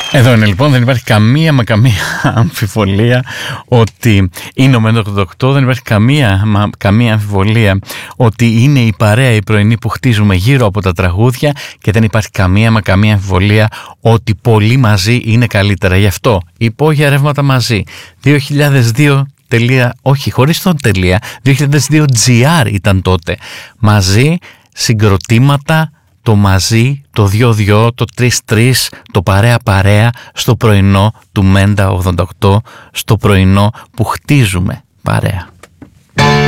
Εδώ είναι λοιπόν, δεν υπάρχει καμία αμφιβολία ότι είναι ο Μέντο 88, δεν υπάρχει καμία αμφιβολία ότι είναι η παρέα η πρωινή που χτίζουμε γύρω από τα τραγούδια και δεν υπάρχει καμία αμφιβολία ότι πολύ μαζί είναι καλύτερα. Γι' αυτό υπόγεια ρεύματα μαζί 2002 όχι χωρίς τον τελεία, 2002 GR ήταν τότε, μαζί συγκροτήματα, το μαζί, το 2-2, το 3-3, το παρέα-παρέα στο πρωινό του Μέντα 88, στο πρωινό που χτίζουμε παρέα.